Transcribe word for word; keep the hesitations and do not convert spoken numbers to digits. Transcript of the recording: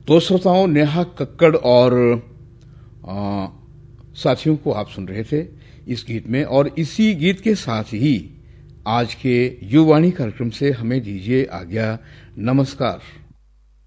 दो श्रोताओं नेहा कक्कड़ और आ, साथियों को आप सुन रहे थे इस गीत में, और इसी गीत के साथ ही आज के युवाणी कार्यक्रम से हमें दीजिए आज्ञा। नमस्कार।